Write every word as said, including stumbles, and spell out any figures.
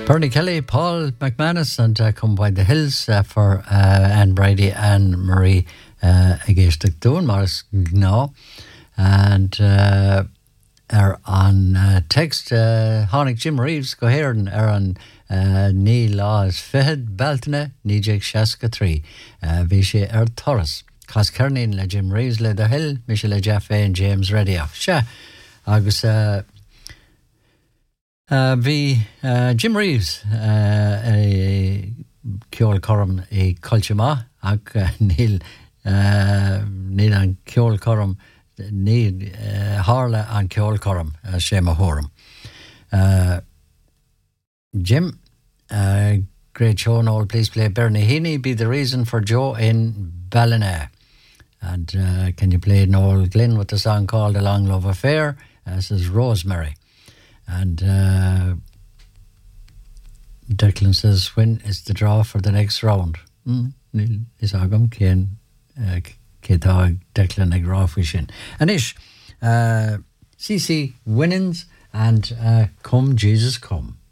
Bernie Kelly, Paul McManus, and uh, Come By the Hills uh, for uh, Anne Brady and Marie uh, against Doon Morris Gnaw. And uh, are on uh, text uh, Honig Jim Reeves go here and are on uh, Ní Laws Fihid Baltana Nijek Shaska three Vishe er Torres Cos Kernin le Jim Reeves le the Hill Michelle Jaffe and James Radio Sha Agus uh, uh, vi uh, Jim Reeves uh, a Kjol Corum a Colchima ag uh, Neil uh, Neil an Kjol Corum need uh, Harla and Kjol Corum uh, Shema Horum uh, Jim uh, great show and all. Please play Bernie Heaney Be the Reason for Joe in Ballina. And uh, can you play Noel Glynn with the song called A Long Love Affair? Uh, this is Rosemary. And uh, Declan says, when is the draw for the next round? Mm, is agam Ken Ketag Declan ag Rafishin. And ish uh, C C Winnings and uh, Come Jesus Come.